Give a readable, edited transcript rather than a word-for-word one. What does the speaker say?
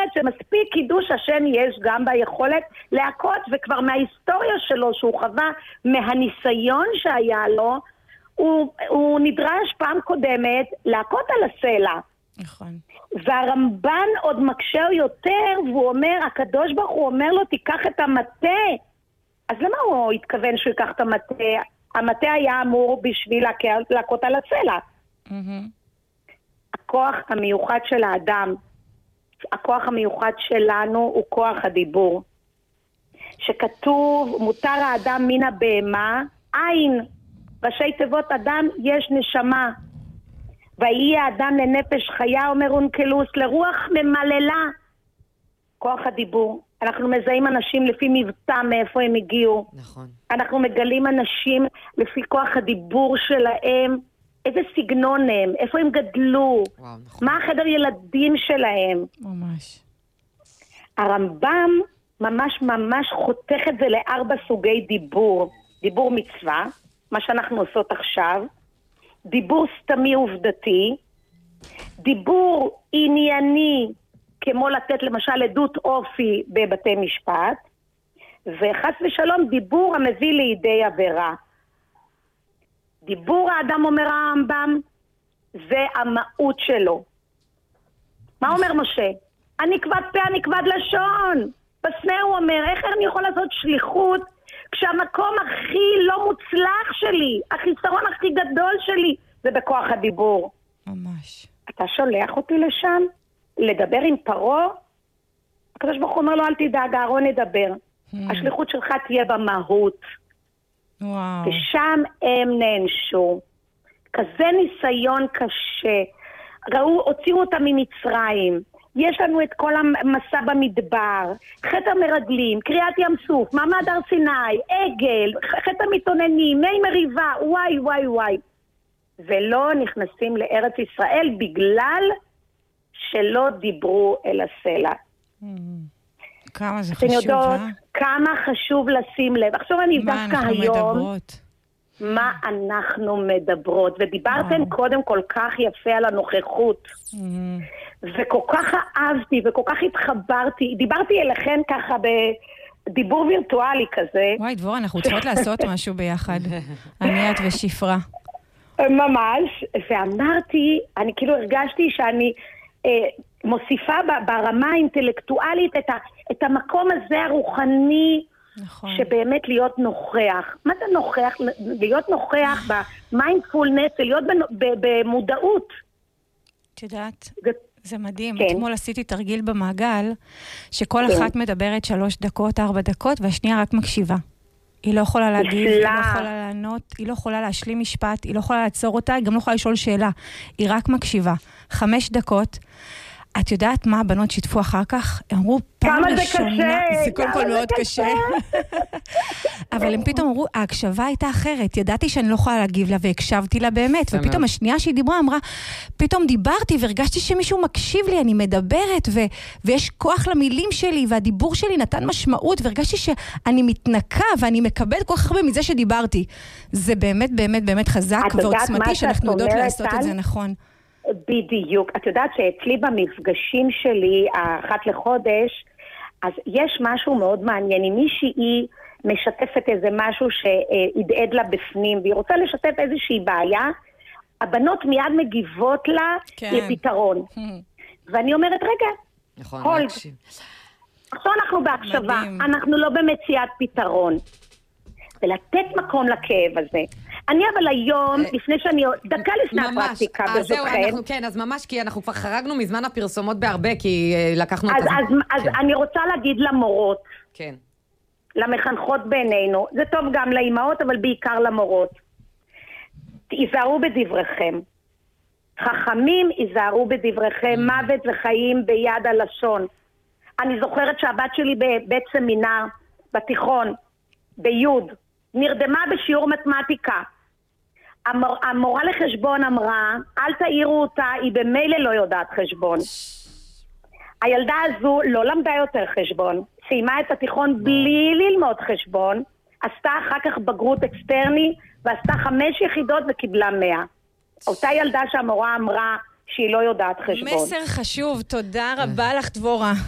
אומרת שמספיק קידוש השם יש גם ביכולת להכות, וכבר מההיסטוריה שלו שהוא חווה, מהניסיון שהיה לו, הוא נדרש פעם קודמת להכות על הסלע. נכון. והרמב"ן עוד מקשה יותר, והוא אומר, הקדוש ברוך הוא אומר לו, תיקח את המטה. אז למה הוא התכוון שהוא ייקח את המטה? המטה היה אמור בשביל להכות על הסלע. הכוח המיוחד של האדם, הכוח המיוחד שלנו הוא כוח הדיבור. שכתוב, מותר האדם מן הבהמה, עין, ראשי תיבות אדם יש נשמה. ויהי האדם לנפש חיה, אומר אונקלוס, לרוח ממללה. כוח הדיבור. אנחנו מזהים אנשים לפי מבטא מאיפה הם הגיעו. נכון. אנחנו מגלים אנשים לפי כוח הדיבור שלהם, איזה סגנון הם, איפה הם גדלו, וואו, נכון. מה החדר ילדים שלהם. ממש. הרמב"ם ממש חותך את זה ל4 סוגי דיבור. דיבור מצווה, מה שאנחנו עושות עכשיו, דיבור סתמי עובדתי, דיבור ענייני, כמו לתת למשל עדות אופי בבתי משפט, וחס ושלום דיבור המביא לידי עבירה. דיבור האדם, אומר הרמב"ם, זה המהות שלו. מה אומר משה? אני כבד פה, אני כבד לשון. בסנה הוא אומר, איך אני יכול לעשות שליחות כשהמקום הכי לא מוצלח שלי, החיסרון הכי גדול שלי, זה בכוח הדיבור. ממש. אתה שולח אותי לשם? לדבר עם פרעה? הקדוש ברוך הוא אומר לו, אל תדאג, אהרון ידבר. השליחות שלך תהיה במהות. וואו. ושם הם נענשו. כזה ניסיון קשה. הוציאו אותם ממצרים. יש לנו את כל המסע במדבר, חטא המרגלים, קריאת ים סוף, מעמד הר סיני, עגל, חטא המתאוננים, מי מריבה, וואי. ולא נכנסים לארץ ישראל בגלל שלא דיברו אל הסלע. כמה זה אתן חשוב, יודעות כמה חשוב לשים לב. עכשיו אני מה דווקא אנחנו היום, מדברות? מה אנחנו מדברות, ודיברתם קודם כל כך יפה על הנוכחות, וכל כך אהבתי וכל כך התחברתי, דיברתי אליכן ככה בדיבור וירטואלי כזה. וואי, דבורה, אנחנו צריכות לעשות משהו ביחד. אני, את ושפרה. ממש, ואמרתי, אני כאילו הרגשתי שאני מוסיפה ברמה האינטלקטואלית את המקום הזה הרוחני, נכון. שבאמת להיות נוכח. מה זה נוכח? להיות נוכח במיינדפולנס, להיות במודעות. את יודעת, זה זה מדהים. כן. אתמול עשיתי תרגיל במעגל, שכל אחת מדברת 3 דקות, 4 דקות, והשנייה רק מקשיבה. היא לא יכולה להגיב, היא לא יכולה לענות, היא לא יכולה להשלים משפט, היא לא יכולה לעצור אותה, היא גם לא יכולה לשאול שאלה. היא רק מקשיבה. 5 דקות. את יודעת מה הבנות שיתפו אחר כך? הם אמרו, פעם ראשונה... כמה זה קשה! זה קודם כל מאוד קשה. אבל הם פתאום אמרו, ההקשבה הייתה אחרת. ידעתי שאני לא יכולה להגיב לה, והקשבתי לה באמת. ופתאום השנייה שהיא דיברה, אמרה, פתאום דיברתי, והרגשתי שמישהו מקשיב לי, אני מדברת, ויש כוח למילים שלי, והדיבור שלי נתן משמעות, והרגשתי שאני מתנקה, ואני מקבל כל כך הרבה מזה שדיברתי. זה באמת, באמת, באמת חזק ועוצמתי, שאנחנו יודעות לעשות את זה נכון. בדיוק. את יודעת שאצלי במפגשים שלי, 1 לחודש, אז יש משהו מאוד מעניין. אם מישהי משתפת איזה משהו שהדהד לה בפנים, והיא רוצה לשתף איזושהי בעיה, הבנות מיד מגיבות לה לפתרון. ואני אומרת, רגע, נכון, הולד. להקשיב. עכשיו אנחנו בהקשבה, מדהים. אנחנו לא במציאת פתרון. ולתת מקום לכאב הזה. אני אבל היום, לפני שאני... דקה לפני הפרקטיקה, ברשותכם. כן, אז ממש, כי אנחנו כבר חרגנו מזמן הפרסומות בהרבה, כי לקחנו את אז אני רוצה להגיד למורות, כן. למחנכות בינינו, זה טוב גם לאימהות, אבל בעיקר למורות. תיזהרו בדבריכם. חכמים ייזהרו בדבריכם, מוות וחיים ביד הלשון. אני זוכרת שהבת שלי בבית סמינר, בתיכון, ביוד, נרדמה בשיעור מתמטיקה. המורה לחשבון אמרה, אל תעירו אותה, היא במילא לא יודעת חשבון. הילדה הזו לא למדה יותר חשבון, סיימה את התיכון בלי ללמוד חשבון, עשתה אחר כך בגרות אקסטרני, ועשתה 5 יחידות וקיבלה 100. אותה ילדה שהמורה אמרה שהיא לא יודעת חשבון. מסר חשוב, תודה רבה לך דבורה.